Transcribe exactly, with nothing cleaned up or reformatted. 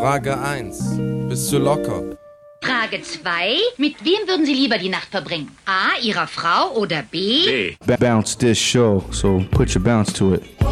Frage eins. Bist du locker? Frage zwei. Mit wem würden Sie lieber die Nacht verbringen? A. Ihrer Frau oder B. B. Bounce this show, so put your bounce to it.